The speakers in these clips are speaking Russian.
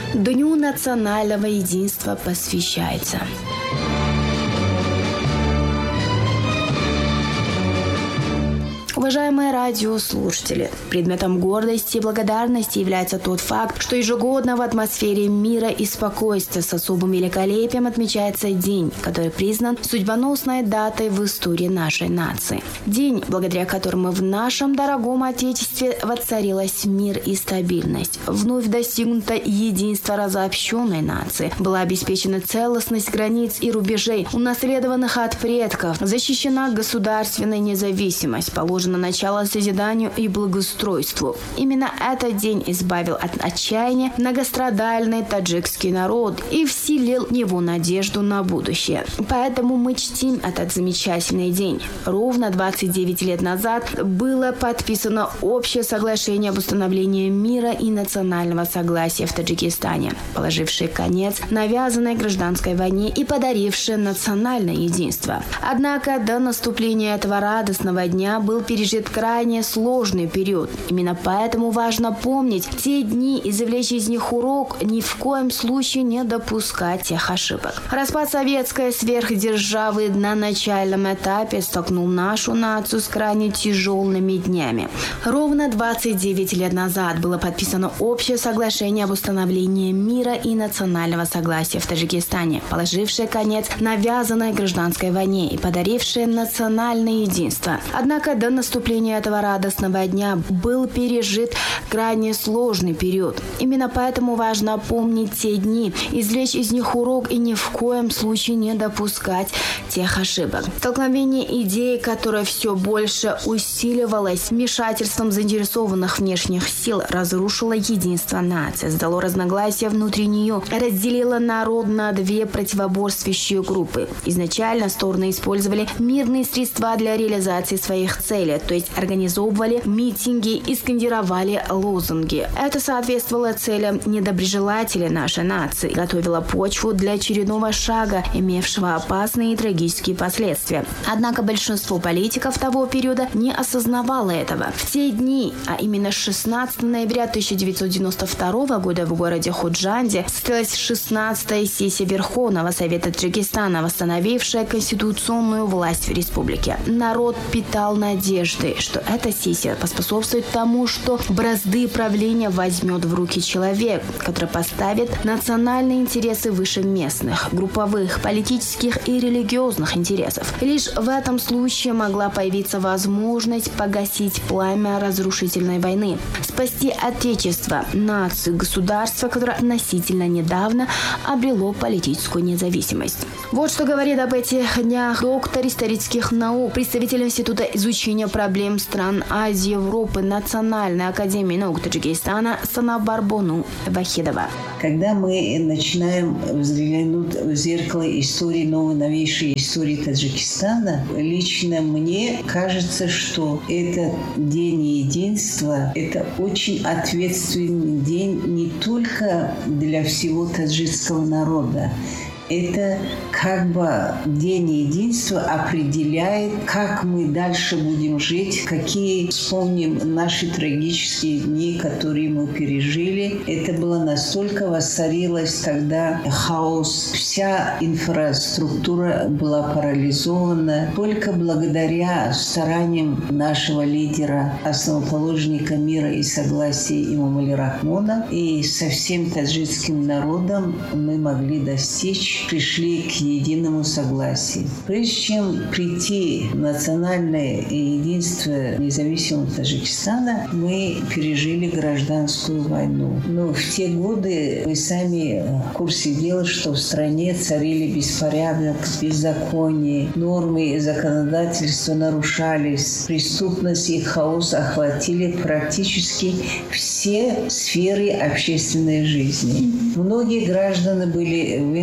Дню национального единства посвящается. Уважаемые радиослушатели, предметом гордости и благодарности является тот факт, что ежегодно в атмосфере мира и спокойствия с особым великолепием отмечается день, который признан судьбоносной датой в истории нашей нации. День, благодаря которому в нашем дорогом Отечестве воцарилась мир и стабильность. Вновь достигнуто единство разобщенной нации. Была обеспечена целостность границ и рубежей, унаследованных от предков. Защищена государственная независимость, положено начало созиданию и благоустройству. Именно этот день избавил от отчаяния многострадальный таджикский народ и вселил в него надежду на будущее. Поэтому мы чтим этот замечательный день. Ровно 29 лет назад было подписано общее соглашение об установлении мира и национального согласия в Таджикистане, положившее конец навязанной гражданской войне и подарившее национальное единство. Однако до наступления этого радостного дня был пережит крайне сложный период. Именно поэтому важно помнить те дни и извлечь из них урок, ни в коем случае не допускать тех ошибок. Распад советской сверхдержавы на начальном этапе столкнул нашу нацию с крайне тяжелыми днями. Ровно 29 лет назад было подписано общее соглашение об установлении мира и национального согласия в Таджикистане, положившее конец навязанной гражданской войне и подарившее национальное единство. Однако до наступления этого радостного дня был пережит крайне сложный период. Именно поэтому важно помнить те дни, извлечь из них урок и ни в коем случае не допускать тех ошибок. Столкновение идей, которое все больше усиливалось вмешательством заинтересованных внешних сил, разрушило единство нации, создало разногласия внутри нее, разделило народ на две противоборствующие группы. Изначально стороны использовали мирные средства для реализации своих целей, то есть организовывали митинги и скандировали лозунги. Это соответствовало целям недоброжелателей нашей нации, готовило почву для очередного шага, имевшего опасные и трагические последствия. Однако большинство политиков того периода не осознавало этого. В те дни, а именно 16 ноября 1992 года в городе Ходжанде состоялась 16-я сессия Верховного Совета Таджикистана, восстановившая конституционную власть в республике. Народ питал надежды, что эта сессия поспособствует тому, что бразды правления возьмет в руки человек, который поставит национальные интересы выше местных, групповых, политических и религиозных интересов. Лишь в этом случае могла появиться возможность погасить пламя разрушительной войны, спасти Отечество, нацию, государство, которое относительно недавно обрело политическую независимость. Вот что говорит об этих днях доктор исторических наук, представитель Института изучения проблем стран Азии, Европы, Национальной академии наук Таджикистана Санабар Бону Вахидова. Когда мы начинаем взглянуть в зеркало истории, новейшей истории Таджикистана, лично мне кажется, что этот День единства – это очень ответственный день не только для всего таджикского народа. Это как бы День единства определяет, как мы дальше будем жить, какие вспомним наши трагические дни, которые мы пережили. Это было настолько воцарилось тогда хаос, вся инфраструктура была парализована. Только благодаря стараниям нашего лидера, основоположника мира и согласия Имамали Рахмона и со всем таджикским народом мы могли достичь, пришли к единому согласию. Прежде чем прийти в национальное единство независимого Таджикистана, мы пережили гражданскую войну. Но в те годы вы сами в курсе дела, что в стране царили беспорядок, беззаконие, нормы законодательства нарушались, преступность и хаос охватили практически все сферы общественной жизни. Многие граждане были вынуждены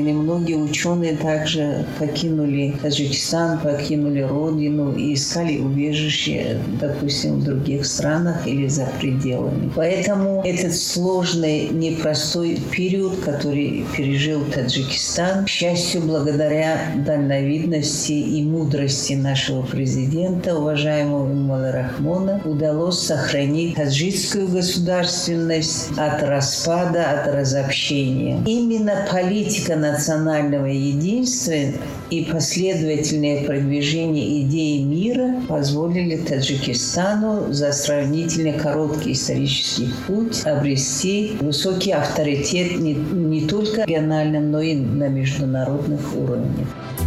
многие ученые также покинули Таджикистан, покинули родину и искали убежище, допустим, в других странах или за пределами. Поэтому этот сложный, непростой период, который пережил Таджикистан, к счастью, благодаря дальновидности и мудрости нашего президента, уважаемого Эмомали Рахмона, удалось сохранить таджикскую государственность от распада, от разобщения. Именно политика национального единства и последовательное продвижение идеи мира позволили Таджикистану за сравнительно короткий исторический путь обрести высокий авторитет не только региональном, но и на международных уровнях.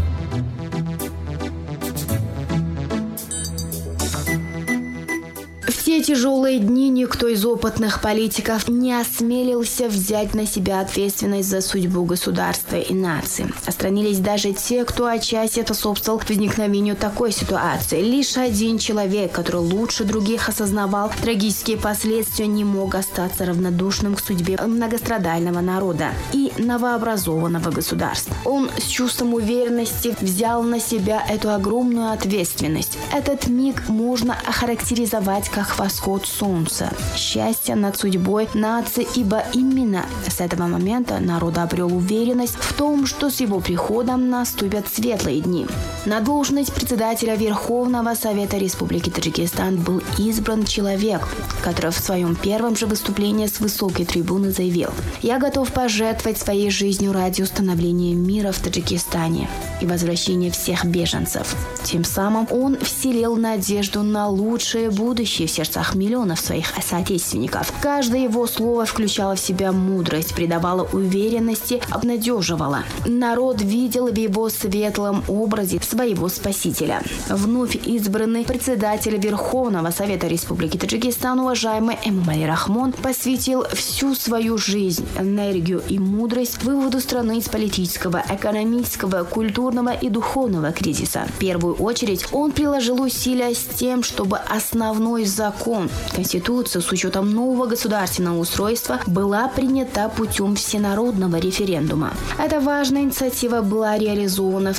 В те тяжелые дни никто из опытных политиков не осмелился взять на себя ответственность за судьбу государства и нации. Отстранились даже те, кто отчасти способствовал возникновению такой ситуации. Лишь один человек, который лучше других осознавал трагические последствия, не мог остаться равнодушным к судьбе многострадального народа и новообразованного государства. Он с чувством уверенности взял на себя эту огромную ответственность. Этот миг можно охарактеризовать как восход солнца, счастье над судьбой нации, ибо именно с этого момента народ обрел уверенность в том, что с его приходом наступят светлые дни. На должность председателя Верховного Совета Республики Таджикистан был избран человек, который в своем первом же выступлении с высокой трибуны заявил: «Я готов пожертвовать своей жизнью ради установления мира в Таджикистане и возвращения всех беженцев». Тем самым он вселил надежду на лучшее будущее в сердцах миллионов своих соотечественников. Каждое его слово включало в себя мудрость, придавало уверенности, обнадеживало. Народ видел в его светлом образе своего спасителя. Вновь избранный председатель Верховного Совета Республики Таджикистан, уважаемый Эмомали Рахмон, посвятил всю свою жизнь, энергию и мудрость выводу страны из политического, экономического, культурного и духовного кризиса. В первую очередь он приложил усилия с тем, чтобы основной закон, Конституция с учетом нового государственного устройства, была принята путем всенародного референдума. Эта важная инициатива была реализована в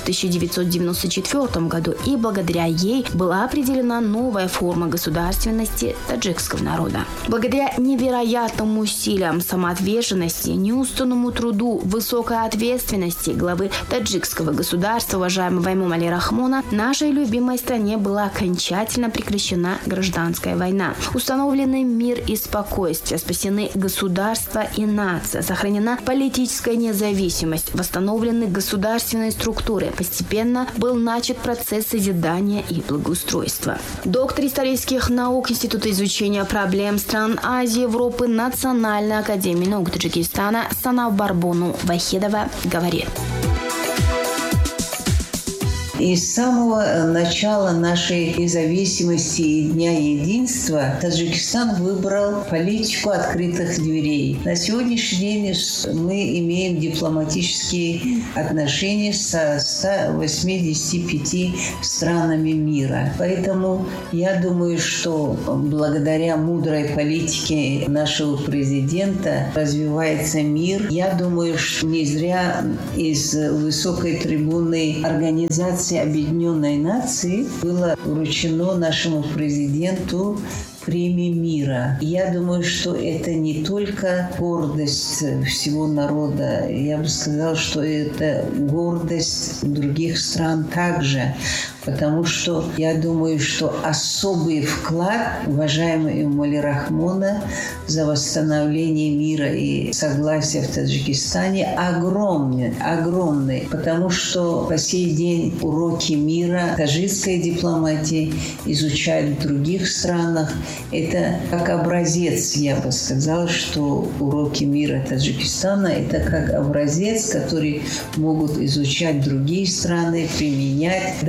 1994 году, и благодаря ей была определена новая форма государственности таджикского народа. Благодаря невероятным усилиям, самоотверженности, неустанному труду, высокой ответственности главы таджикского государства, уважаемого Эмомали Рахмона, нашей любимой стране была окончательно прекращена гражданская война. Установлены мир и спокойствие, спасены государство и нация, сохранена политическая независимость, восстановлены государственные структуры. Постепенно был начат процесс созидания и благоустройства. Доктор исторических наук Института изучения проблем стран Азии, Европы, Национальной академии наук Таджикистана Санав Барбону Вахидова говорит: И с самого начала нашей независимости и Дня единства Таджикистан выбрал политику открытых дверей. На сегодняшний день мы имеем дипломатические отношения со 185 странами мира. Поэтому я думаю, что благодаря мудрой политике нашего президента развивается мир. Я думаю, что не зря из высокой трибуны организации Объединенной Нации было вручено нашему президенту премии мира. Я думаю, что это не только гордость всего народа. Я бы сказала, что это гордость других стран также. Потому что я думаю, что особый вклад уважаемого Эмомали Рахмона за восстановление мира и согласия в Таджикистане огромный. Потому что по сей день уроки мира таджикской дипломатии изучают в других странах. Это как образец, я бы сказала, что уроки мира Таджикистана – это как образец, который могут изучать другие страны, применять. Да,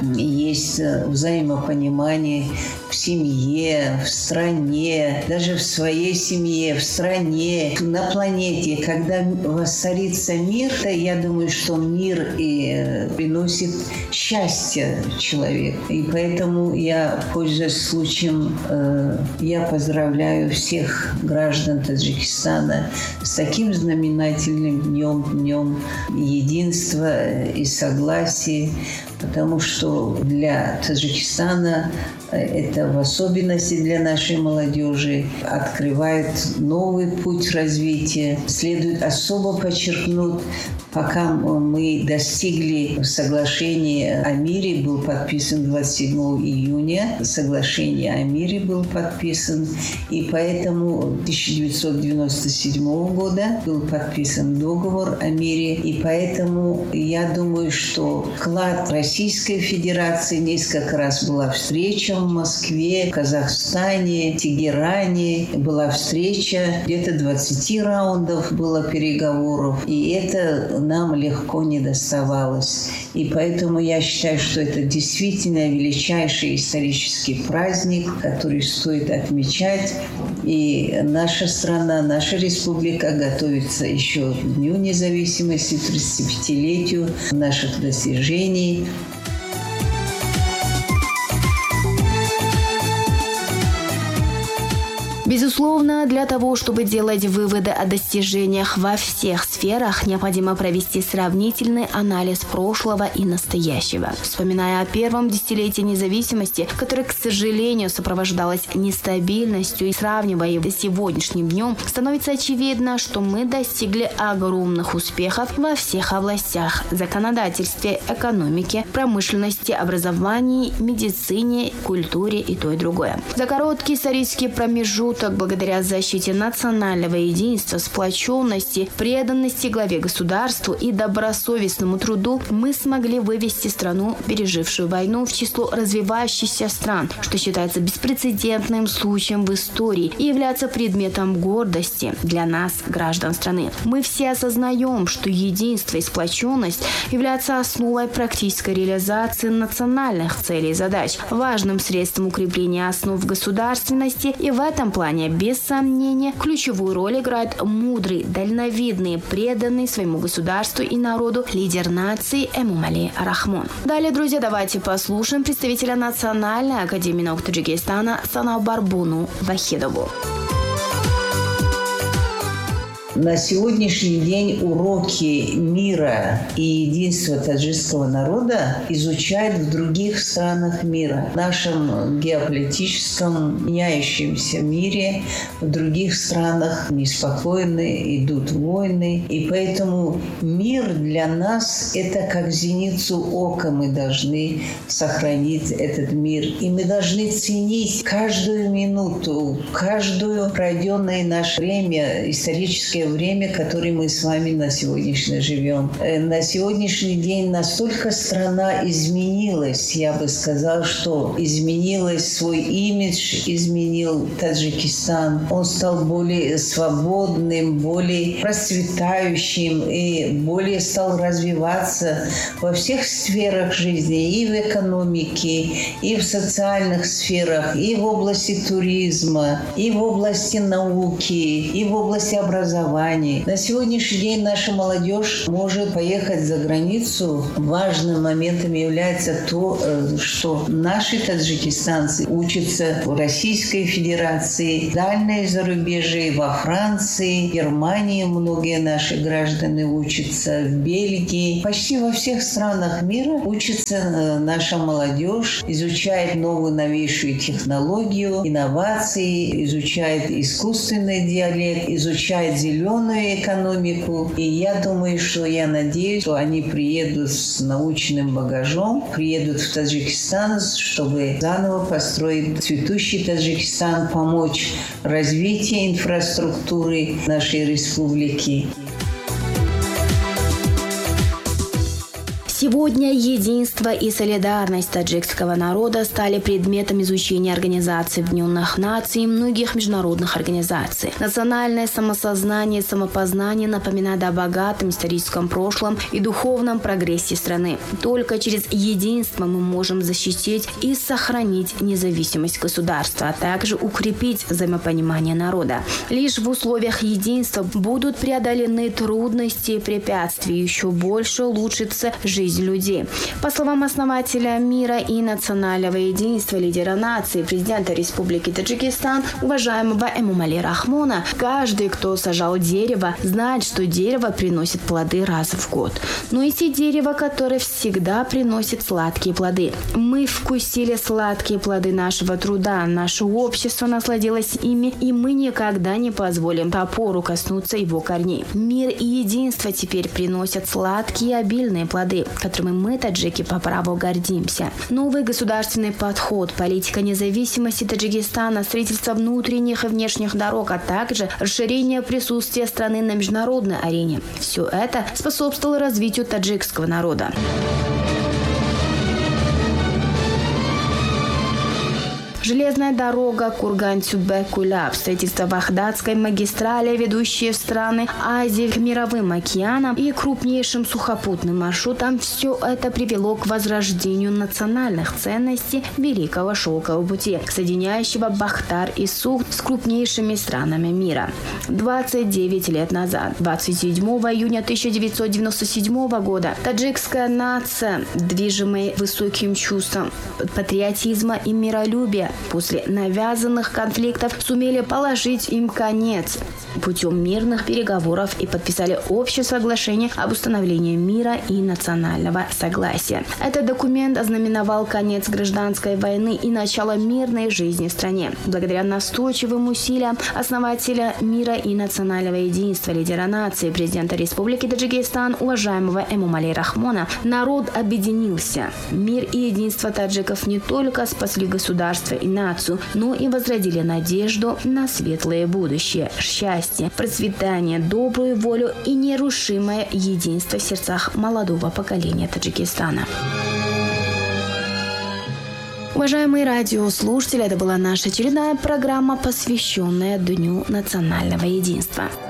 есть взаимопонимание в семье, в стране, даже в своей семье, в стране, на планете. Когда воцарится мир, то я думаю, что мир и приносит счастье человеку. И поэтому я, пользуясь случаем, я поздравляю всех граждан Таджикистана с таким знаменательным днем единства и согласия, потому что для Таджикистана это в особенности для нашей молодежи открывает новый путь развития. Следует особо подчеркнуть, пока мы достигли соглашения о мире, был подписан 27 июня, соглашение о мире был подписан, и поэтому 1997 года был подписан договор о мире, и поэтому я думаю, что вклад Российской Федерации, несколько раз была встреча в Москве, в Казахстане, Тегеране, была встреча, где-то 20 раундов было переговоров, и это нам легко не доставалось. И поэтому я считаю, что это действительно величайший исторический праздник, который стоит отмечать. И наша страна, наша республика готовится еще к Дню независимости, 35-летию наших достижений. Безусловно, для того, чтобы делать выводы о достижениях во всех сферах, необходимо провести сравнительный анализ прошлого и настоящего. Вспоминая о первом десятилетии независимости, которое, к сожалению, сопровождалось нестабильностью, и сравнивая его с сегодняшним днем, становится очевидно, что мы достигли огромных успехов во всех областях – законодательстве, экономике, промышленности, образовании, медицине, культуре и то и другое. За короткий исторический промежуток, благодаря защите национального единства, сплоченности, преданности главе государству и добросовестному труду, мы смогли вывести страну, пережившую войну, в число развивающихся стран, что считается беспрецедентным случаем в истории и является предметом гордости для нас, граждан страны. Мы все осознаем, что единство и сплоченность являются основой практической реализации национальных целей и задач, важным средством укрепления основ государственности, и в этом плане, без сомнения, ключевую роль играет мудрый, дальновидный, преданный своему государству и народу лидер нации Эмомали Рахмон. Далее, друзья, давайте послушаем представителя Национальной академии наук Таджикистана Санаубарбуну Вахидову. На сегодняшний день уроки мира и единства таджикского народа изучают в других странах мира. В нашем геополитическом меняющемся мире в других странах неспокойны, идут войны. И поэтому мир для нас – это как зеницу ока. Мы должны сохранить этот мир. И мы должны ценить каждую минуту, каждое пройденное наше время, историческое время, в которое мы с вами на сегодняшний живем. На сегодняшний день настолько страна изменилась, я бы сказала, что изменилась свой имидж, изменил Таджикистан. Он стал более свободным, более процветающим и более стал развиваться во всех сферах жизни, и в экономике, и в социальных сферах, и в области туризма, и в области науки, и в области образования. На сегодняшний день наша молодежь может поехать за границу. Важным моментом является то, что наши таджикистанцы учатся в Российской Федерации, дальние зарубежье, во Франции, Германии многие наши граждане учатся, в Бельгии. Почти во всех странах мира учится наша молодежь, изучает новую новейшую технологию, инновации, изучает искусственный диалект, изучает зеленую экономику. И я думаю, что я надеюсь, что они приедут с научным багажом, приедут в Таджикистан, чтобы заново построить цветущий Таджикистан, помочь развитию инфраструктуры нашей республики. Сегодня единство и солидарность таджикского народа стали предметом изучения Организации Объединенных Наций и многих международных организаций. Национальное самосознание и самопознание напоминает о богатом историческом прошлом и духовном прогрессе страны. Только через единство мы можем защитить и сохранить независимость государства, а также укрепить взаимопонимание народа. Лишь в условиях единства будут преодолены трудности и препятствия, еще больше улучшится жизнь людей. По словам основателя мира и национального единства, лидера нации, президента Республики Таджикистан, уважаемого Эмомали Рахмона, каждый, кто сажал дерево, знает, что дерево приносит плоды раз в год. Но и те дерева, которые всегда приносят сладкие плоды. Мы вкусили сладкие плоды нашего труда, наше общество насладилось ими, и мы никогда не позволим топору коснуться его корней. Мир и единство теперь приносят сладкие и обильные плоды, которыми мы, таджики, по праву гордимся. Новый государственный подход, политика независимости Таджикистана, строительство внутренних и внешних дорог, а также расширение присутствия страны на международной арене. Все это способствовало развитию таджикского народа. Железная дорога Курган-Тюбе-Куляб, строительство Вахдатской магистрали, ведущие в страны Азии к мировым океанам и крупнейшим сухопутным маршрутам – все это привело к возрождению национальных ценностей Великого Шелкового пути, соединяющего Бахтар и Сух с крупнейшими странами мира. 29 лет назад, 27 июня 1997 года, таджикская нация, движимая высоким чувством патриотизма и миролюбия, после навязанных конфликтов сумели положить им конец путем мирных переговоров и подписали общее соглашение об установлении мира и национального согласия. Этот документ ознаменовал конец гражданской войны и начало мирной жизни в стране. Благодаря настойчивым усилиям основателя мира и национального единства, лидера нации, президента Республики Таджикистан, уважаемого Эмомали Рахмона, народ объединился. Мир и единство таджиков не только спасли государство и нацию, но и возродили надежду на светлое будущее, счастье, процветание, добрую волю и нерушимое единство в сердцах молодого поколения Таджикистана. Уважаемые радиослушатели, это была наша очередная программа, посвященная Дню национального единства.